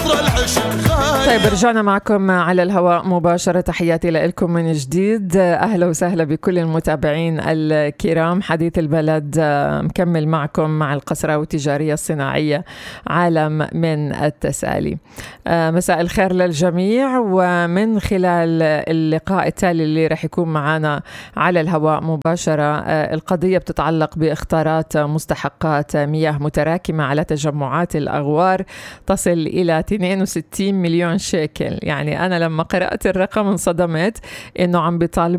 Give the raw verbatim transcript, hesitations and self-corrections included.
طيب رجعنا معكم على الهواء مباشرة. تحياتي لكم من جديد، أهلا وسهلا بكل المتابعين الكرام. حديث البلد مكمل معكم مع القصراوي التجارية الصناعية عالم من التسالي. مساء الخير للجميع، ومن خلال اللقاء التالي اللي رح يكون معنا على الهواء مباشرة القضية بتتعلق باختارات مستحقات مياه متراكمة على تجمعات الأغوار تصل إلى اثنين وستين مليون شيكل. يعني أنا لما قرأت الرقم انصدمت إنه عم بيطالب